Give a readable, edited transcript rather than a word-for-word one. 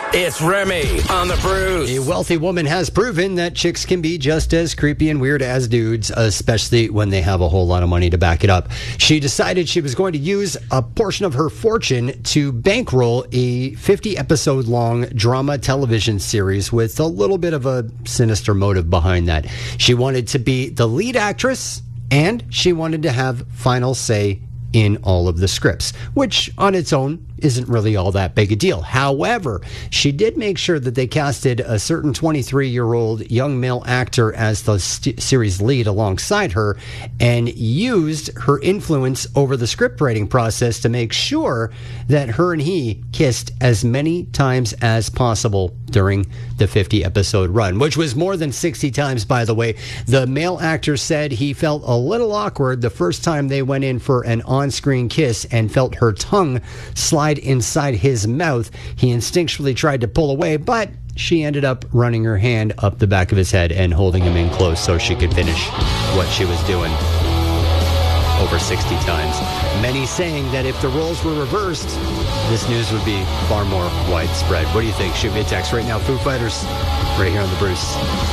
It's Remy on the Bruce. A wealthy woman has proven that chicks can be just as creepy and weird as dudes, especially when they have a whole lot of money to back it up. She decided she was going to use a portion of her fortune to bankroll a 50-episode long drama television series with a little bit of a sinister motive behind that. She wanted to be the lead actress, and she wanted to have final say in all of the scripts, which on its own isn't really all that big a deal. However, she did make sure that they casted a certain 23-year-old young male actor as the series lead alongside her, and used her influence over the script writing process to make sure that her and he kissed as many times as possible during the 50-episode run, which was more than 60 times, by the way. The male actor said he felt a little awkward the first time they went in for an on-screen kiss and felt her tongue slide inside his mouth. He instinctually tried to pull away, but she ended up running her hand up the back of his head and holding him in close so she could finish what she was doing over 60 times. Many saying that if the roles were reversed, this news would be far more widespread. What do you think? Shoot me a text right now. Foo Fighters, right here on The Bruce.